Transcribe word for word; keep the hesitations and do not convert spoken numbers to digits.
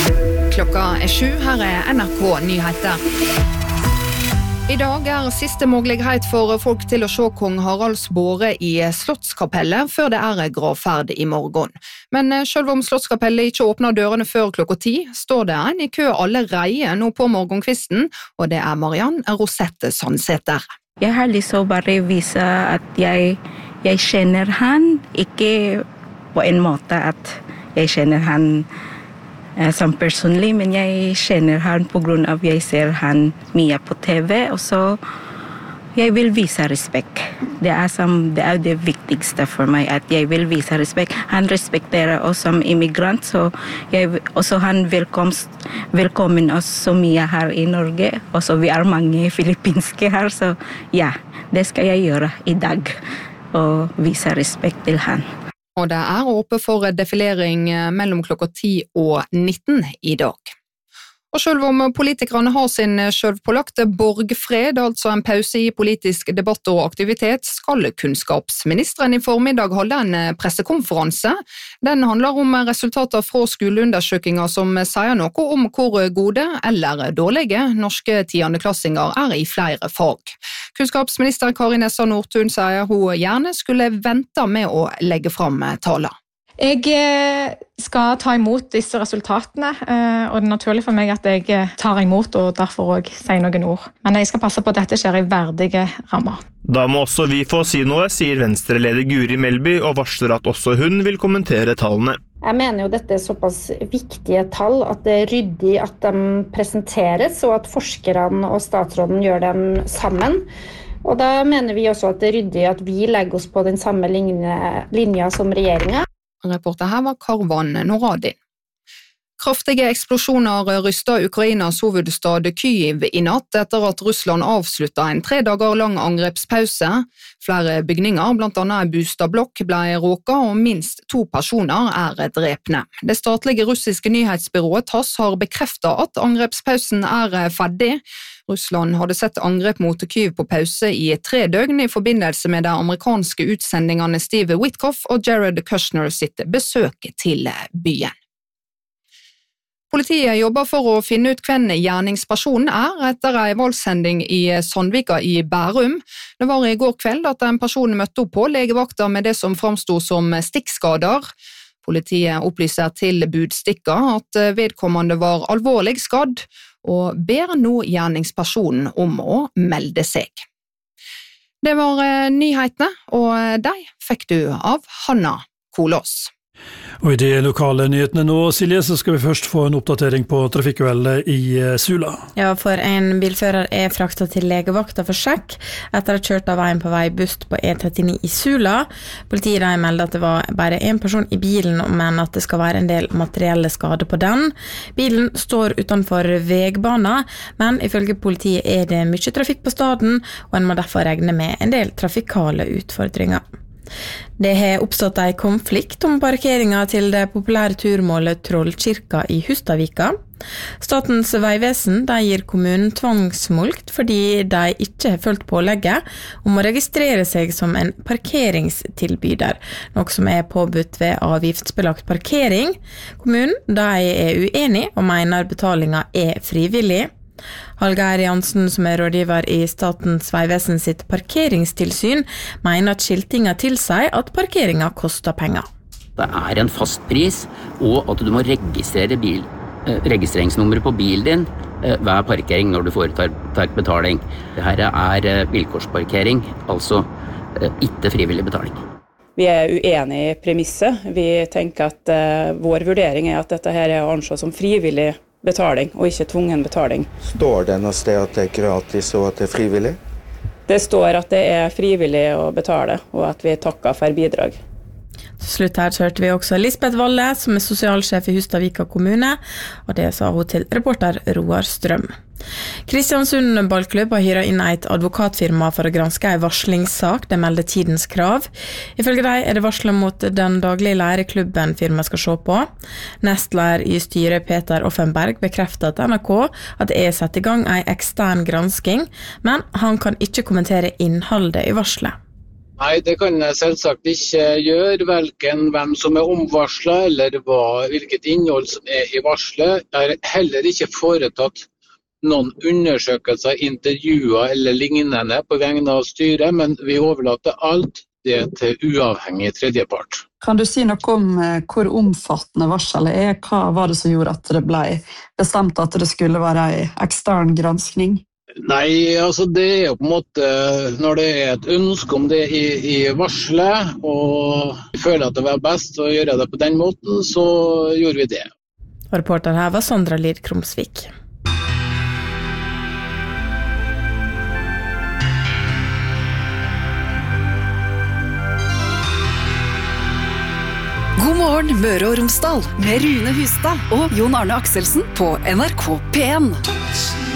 Klokka er sju, her er N R K Nyheter. I dag er siste mulighet for folk til å se kong Haralds båre i Slottskapellet før det er gravferd i morgen. Men selv om Slottskapellet ikke åpner dørene før klokka ti, står det en i kø allerede nå på morgenkvisten, og det er Mariann Rosette Sandseter. Jeg har lyst til å bare vise at jeg, jeg kjenner han, ikke på en måte at jeg kjenner han som personlig, men jeg kjenner han på grunn av jeg ser han mye på T V, og så jeg vil vise respekt. Det er, som, det er det viktigste for meg, at jeg vil vise respekt. Han respekterer oss som immigrant, så jeg, også han velkomst, velkommen oss så mye her i Norge, og så vi er mange filippinske her, så ja, det skal jeg gjøre i dag, og vise respekt til han. Og det er åpent for defilering mellom klokka ti og nitten i dag. Og selv om politikerne har sin selvpålagte borgfred, altså en pause i politisk debatt og aktivitet, skal kunnskapsministeren i formiddag holde en pressekonferanse. Den handler om resultater fra skoleundersøkelser som sier noe om hvor gode eller dårlige norske tiendeklassinger er i flere fag. Kunnskapsminister Kari Nessa Nordtun sier hun gjerne skulle vente med å legge fram taler. Jeg skal ta imot disse resultatene, og det er naturlig for meg at jeg tar imot og derfor også sier noen ord. Men jeg skal passe på at dette skjer i verdige rammer. Da må også vi få si noe, sier Venstre-leder Guri Melby, og varsler at også hun vil kommentere tallene. Jeg mener jo dette er såpass viktige tall at det er ryddig at de presenteres, og at forskerne og statsråden gjør dem sammen. Og da mener vi også at det er ryddig at vi legger oss på den samme linja som regjeringen. Reporter her var Karvan Noradin. Kraftige eksplosjoner rystet Ukrainas hovedstad Kyiv i natt etter at Russland avsluttet en tre dager lang angrepspause. Flere bygninger, blant annet en boligblokk, ble råket, og minst to personer er drepne. Det statlige russiske nyhetsbyrået TASS har bekreftet at angrepspausen er ferdig. Russland hadde sett angrep mot Kyiv på pause i tre døgn i forbindelse med de amerikanske utsendingene Steve Witkoff og Jared Kushner sitt besøk til byen. Politiet jobber for å finne ut hvem gjerningspersonen er etter en voldshending i Sandvika i Bærum. Det var i går kveld at en person møtte opp på legevakta med det som framstod som stikkskader. Politiet opplyser til budstikka at vedkommende var alvorlig skadd, og ber nå gjerningspersonen om å melde seg. Det var nyhetene, og de fikk du av Hanna Kolås. Og i de lokale nyhetene nå, Silje, så skal vi først få en oppdatering på trafikkuhellet i Sula. Ja, for en bilfører er fraktet til legevakta for sjekk etter å ha kjørt av veien på vei bust på E trettini i Sula. Politiet melder at det var bare en person i bilen, men at det skal være en del materielle skader på den. Bilen står utenfor vegbana, men ifølge politiet er det mye trafikk på staden, og en må derfor regne med en del trafikale utfordringer. Det har oppstått en konflikt om parkeringen til det populære turmålet Trollkirka i Hustadvika. Statens vegvesen de gir kommunen tvangsmulkt fordi de ikke har fulgt pålegget om å registrere seg som en parkeringstilbyder, noe som er påbudt ved avgiftsbelagt parkering. Kommunen de er uenig og mener betalingen er frivillig. Hallgeir Jansen, som er rådgiver i Statens vegvesen sitt parkeringstilsyn, mener at skiltinga tilsier at parkeringa koster penger. Det er en fast pris, og at du må registrere bil, eh, registreringsnummeret på bilen din eh, hver parkering når du foretar betaling. Dette er eh, vilkårsparkering, altså eh, ikke frivillig betaling. Vi er uenige i premisset. Vi tenker at eh, vår vurdering er at dette her er å anse som frivillig betaling, og ikke tvungen betaling. Står det noe sted at det er gratis og at det er frivillig? Det står at det er frivillig å betale, og at vi takker for bidrag. Til slutt her hørte vi også Lisbeth Valle, som er sosialsjef i Hustadvika kommune, og det sa hun til reporter Roar Strøm. Kristiansund ballklubb har hyret inn et advokatfirma for å granske en varslingssak, det melder Tidens Krav. Ifølge deg er det varslet mot den daglige læreklubben firmaet skal se på. Nestleder i styret Peter Offenberg bekrefter til N R K at det er satt i gang en ekstern gransking, men han kan ikke kommentere innholdet i varslet. Nei, det kan jeg selvsagt ikke gjøre, hverken hvem som er omvarslet eller hva, hvilket innhold som er i varslet. Jeg har heller ikke foretatt noen undersøkelser, intervjuer eller lignende på vegne av styret, men vi overlater alt det til uavhengig tredjepart. Kan du si noe om hvor omfattende varselet er? Hva var det som gjorde at det ble bestemt at det skulle være en ekstern granskning? Nei, altså det er jo på en måte, når det er et ønske om det i, i varselet, og vi føler at det var best å gjøre det på den måten, så gjorde vi det. Reporter her var Sondra Lier Krumsvik. God morgen, Møre og Romsdal, med Rune Hustad og Jon Arne Akselsen på N R K P en.